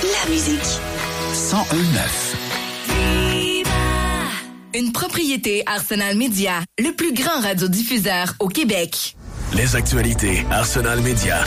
la musique. 101.9. Une propriété Arsenal Média, le plus grand radiodiffuseur au Québec. Les actualités Arsenal Média.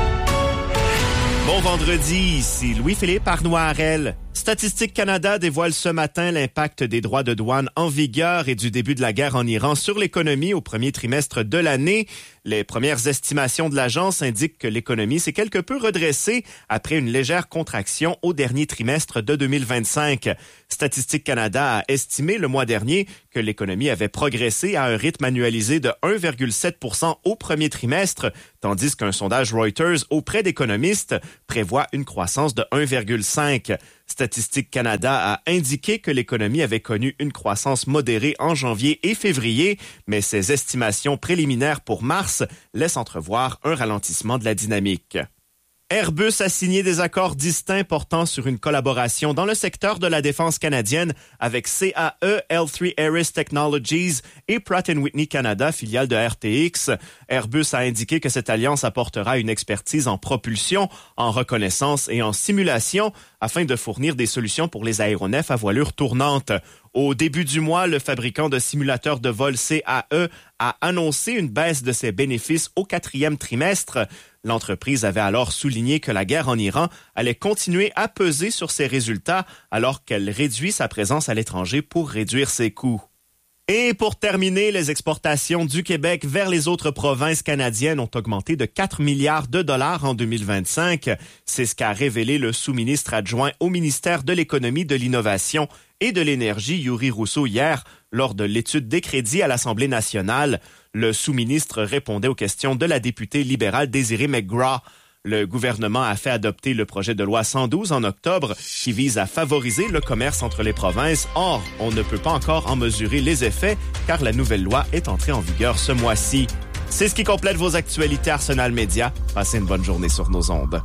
Bon vendredi, ici Louis-Philippe Arnoirel. Statistique Canada dévoile ce matin l'impact des droits de douane en vigueur et du début de la guerre en Iran sur l'économie au premier trimestre de l'année. Les premières estimations de l'agence indiquent que l'économie s'est quelque peu redressée après une légère contraction au dernier trimestre de 2025. Statistique Canada a estimé le mois dernier que l'économie avait progressé à un rythme annualisé de 1,7% au premier trimestre, tandis qu'un sondage Reuters auprès d'économistes prévoit une croissance de 1,5%. Statistique Canada a indiqué que l'économie avait connu une croissance modérée en janvier et février, mais ses estimations préliminaires pour mars laissent entrevoir un ralentissement de la dynamique. Airbus a signé des accords distincts portant sur une collaboration dans le secteur de la défense canadienne avec CAE, L3 Harris Technologies et Pratt & Whitney Canada, filiale de RTX. Airbus a indiqué que cette alliance apportera une expertise en propulsion, en reconnaissance et en simulation afin de fournir des solutions pour les aéronefs à voilure tournante. Au début du mois, le fabricant de simulateurs de vol CAE a annoncé une baisse de ses bénéfices au 4e trimestre. L'entreprise avait alors souligné que la guerre en Iran allait continuer à peser sur ses résultats alors qu'elle réduit sa présence à l'étranger pour réduire ses coûts. Et pour terminer, les exportations du Québec vers les autres provinces canadiennes ont augmenté de 4 milliards de dollars en 2025. C'est ce qu'a révélé le sous-ministre adjoint au ministère de l'Économie, de l'Innovation et de l'Énergie, Yuri Rousseau, hier, lors de l'étude des crédits à l'Assemblée nationale. Le sous-ministre répondait aux questions de la députée libérale Désirée McGrath. Le gouvernement a fait adopter le projet de loi 112 en octobre qui vise à favoriser le commerce entre les provinces. Or, on ne peut pas encore en mesurer les effets car la nouvelle loi est entrée en vigueur ce mois-ci. C'est ce qui complète vos actualités Arsenal Média. Passez une bonne journée sur nos ondes.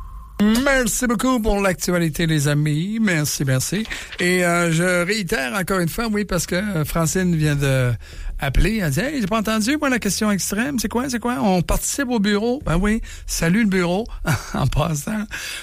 Merci beaucoup pour l'actualité, les amis. Merci. Et je réitère encore une fois, oui, parce que Francine vient de appeler. Elle dit « Hey, j'ai pas entendu, moi, la question extrême. C'est quoi? On participe au bureau? » Ben oui, salut le bureau, en passant.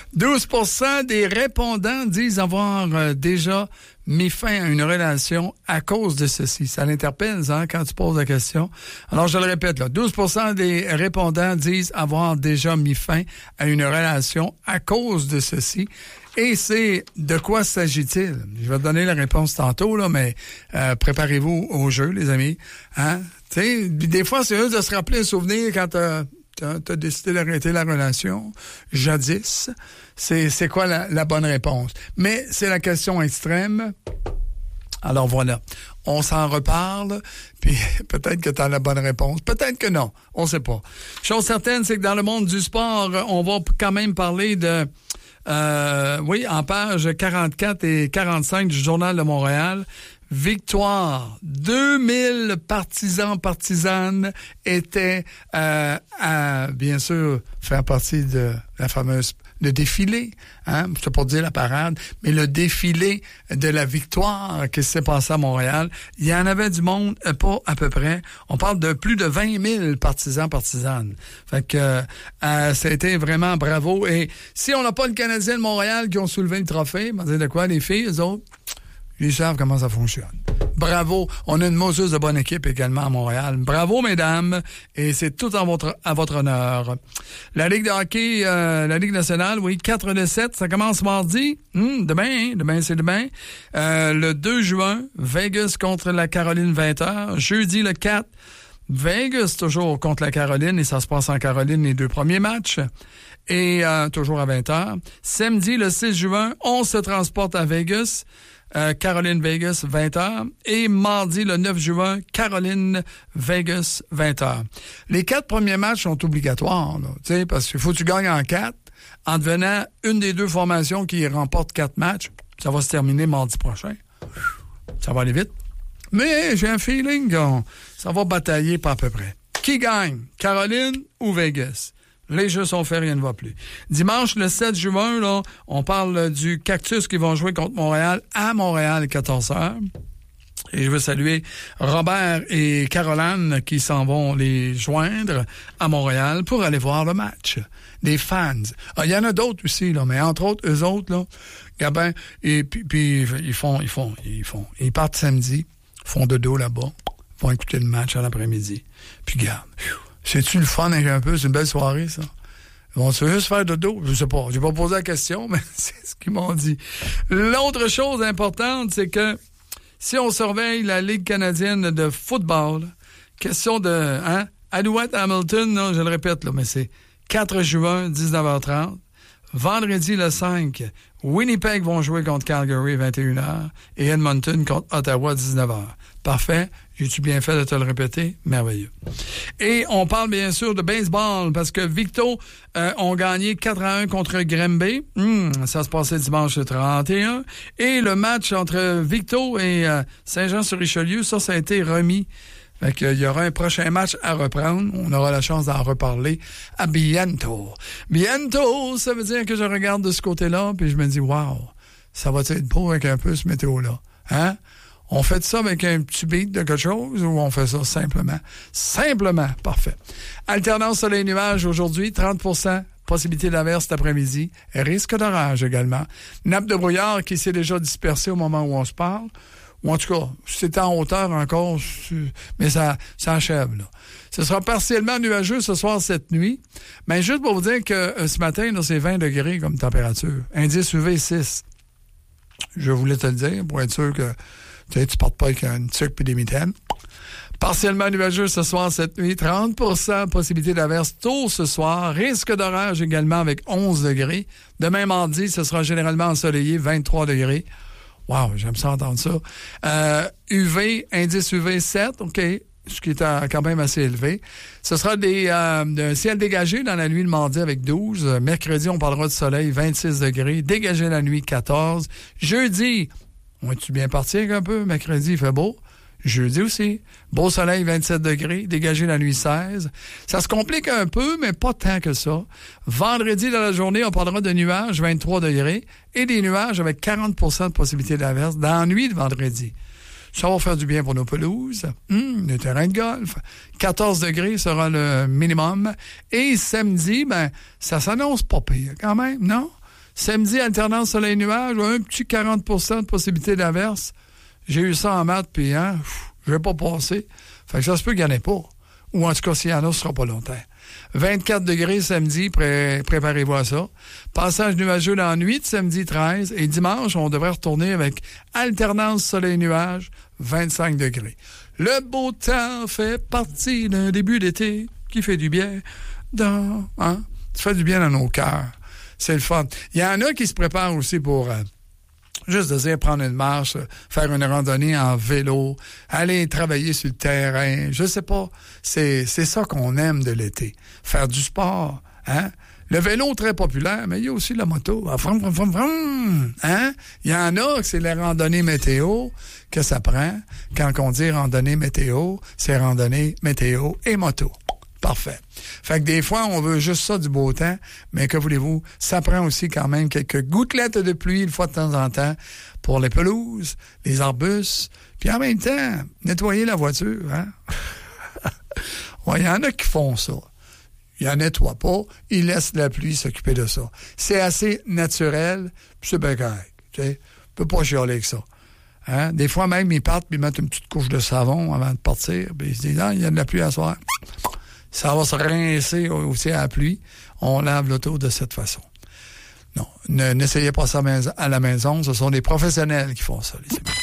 12% des répondants disent avoir déjà mis fin à une relation à cause de ceci. Ça l'interpelle, hein, quand tu poses la question. Alors, je le répète, là, 12% des répondants disent avoir déjà mis fin à une relation à cause de ceci. Et c'est de quoi s'agit-il? Je vais te donner la réponse tantôt, là, mais préparez-vous au jeu, les amis. Hein? Tu sais, des fois, c'est juste de se rappeler un souvenir quand t'as décidé d'arrêter la relation, jadis. C'est quoi la bonne réponse? Mais c'est la question extrême. Alors voilà, on s'en reparle, puis peut-être que tu as la bonne réponse, peut-être que non, on sait pas. Chose certaine, c'est que dans le monde du sport, on va quand même parler de... oui, en page 44 et 45 du Journal de Montréal, victoire. 2000 partisanes étaient à bien sûr faire partie de la fameuse le défilé, hein, c'est pour dire la parade, mais le défilé de la victoire qui s'est passé à Montréal, il y en avait du monde, pas à peu près. On parle de plus de 20 000 partisanes. Fait que ça a été vraiment bravo. Et si on n'a pas le Canadien de Montréal qui ont soulevé le trophée, on va dire de quoi, les filles, eux autres, ils savent comment ça fonctionne. Bravo. On a une mousseuse de bonne équipe également à Montréal. Bravo, mesdames. Et c'est tout à votre honneur. La Ligue de hockey, la Ligue nationale, oui, 4-7. Ça commence mardi. Demain, c'est demain. Le 2 juin, Vegas contre la Caroline 20h. Jeudi, le 4, Vegas toujours contre la Caroline. Et ça se passe en Caroline, les 2 premiers matchs. Et toujours à 20h. Samedi, le 6 juin, on se transporte à Vegas. Caroline-Vegas, 20h. Et mardi, le 9 juin, Caroline-Vegas, 20h. Les 4 premiers matchs sont obligatoires, là, parce qu'il faut que tu gagnes en 4. En devenant une des 2 formations qui remporte 4 matchs, ça va se terminer mardi prochain. Ça va aller vite. Mais j'ai un feeling que ça va batailler pas à peu près. Qui gagne? Caroline ou Vegas? Les jeux sont faits, rien ne va plus. Dimanche, le 7 juin, là, on parle du Cactus qui vont jouer contre Montréal à Montréal, 14h. Et je veux saluer Robert et Caroline qui s'en vont les joindre à Montréal pour aller voir le match. Des fans. Il y en a d'autres aussi, là, mais entre autres, eux autres, là, Gabin, et puis ils partent samedi, font dodo là-bas, vont écouter le match à l'après-midi. Puis garde, c'est-tu le fun un peu? C'est une belle soirée, ça. Ils vont juste faire dodo? Je sais pas. J'ai pas posé la question, mais c'est ce qu'ils m'ont dit. L'autre chose importante, c'est que si on surveille la Ligue canadienne de football, question de, Alouette Hamilton, non, je le répète, là, mais c'est 4 juin, 19h30. Vendredi, le 5, Winnipeg vont jouer contre Calgary, 21h, et Edmonton contre Ottawa, 19h. Parfait. J'ai-tu bien fait de te le répéter? Merveilleux. Et on parle bien sûr de baseball, parce que Victo ont gagné 4-1 contre Granby. Ça se passait dimanche le 31. Et le match entre Victo et Saint-Jean-sur-Richelieu, ça a été remis. Fait qu'il y aura un prochain match à reprendre. On aura la chance d'en reparler à bientôt. Bientôt, ça veut dire que je regarde de ce côté-là, puis je me dis, wow, ça va être beau avec un peu ce météo-là. Hein? On fait ça avec un petit beat de quelque chose ou on fait ça simplement? Simplement, parfait. Alternance soleil-nuage aujourd'hui, 30%. Possibilité d'averse cet après-midi. Risque d'orage également. Nappe de brouillard qui s'est déjà dispersée au moment où on se parle. Ou en tout cas, c'est en hauteur encore, mais ça achève, là. Ce sera partiellement nuageux ce soir, cette nuit. Mais juste pour vous dire que ce matin, là, c'est 20 degrés comme température. Indice UV 6. Je voulais te le dire pour être sûr que tu partes pas avec une tuque et des mitaines. Partiellement nuageux ce soir, cette nuit. 30% possibilité d'averse tôt ce soir. Risque d'orage également avec 11 degrés. Demain mardi, ce sera généralement ensoleillé, 23 degrés. Wow, j'aime ça entendre ça. UV, indice UV 7, OK, ce qui est quand même assez élevé. Ce sera un ciel dégagé dans la nuit de mardi avec 12. Mercredi, on parlera de soleil, 26 degrés. Dégagé la nuit, 14. Jeudi, on est-tu bien parti un peu? Mercredi, il fait beau. Jeudi aussi. Beau soleil, 27 degrés. Dégagé la nuit, 16. Ça se complique un peu, mais pas tant que ça. Vendredi, dans la journée, on parlera de nuages, 23 degrés. Et des nuages avec 40% de possibilité d'averse dans la nuit de vendredi. Ça va faire du bien pour nos pelouses. Le terrain de golf. 14 degrés sera le minimum. Et samedi, ça s'annonce pas pire quand même, non? Samedi, alternance soleil-nuage, un petit 40% de possibilité d'averse. J'ai eu ça en maths, puis je vais pas passer. Fait que ça se peut qu'il n'y en ait pas. Ou en tout cas, s'il y en a, ce sera pas longtemps. 24 degrés samedi, préparez-vous à ça. Passage nuageux dans la nuit de samedi 13. Et dimanche, on devrait retourner avec alternance soleil-nuage, 25 degrés. Le beau temps fait partie d'un début d'été qui fait du bien ça fait du bien dans nos cœurs. C'est le fun. Il y en a qui se préparent aussi pour... juste de dire, prendre une marche, faire une randonnée en vélo, aller travailler sur le terrain, je sais pas. C'est ça qu'on aime de l'été. Faire du sport, hein? Le vélo, très populaire, mais il y a aussi la moto. Hein? Il y en a que c'est les randonnées météo que ça prend. Quand on dit randonnée météo, c'est randonnée météo et moto. Parfait. Fait que des fois, on veut juste ça du beau temps, mais que voulez-vous, ça prend aussi quand même quelques gouttelettes de pluie une fois de temps en temps pour les pelouses, les arbustes, puis en même temps, nettoyer la voiture, hein? Ouais, il y en a qui font ça. Ils en nettoient pas, ils laissent la pluie s'occuper de ça. C'est assez naturel, puis c'est bien correct. Tu sais, on peut pas chialer avec ça. Hein? Des fois même, ils partent, puis ils mettent une petite couche de savon avant de partir, puis ils se disent, il y a de la pluie à soir. Ça va se rincer aussi à la pluie. On lave l'auto de cette façon. Non, n'essayez pas ça à la maison. Ce sont des professionnels qui font ça, les amis.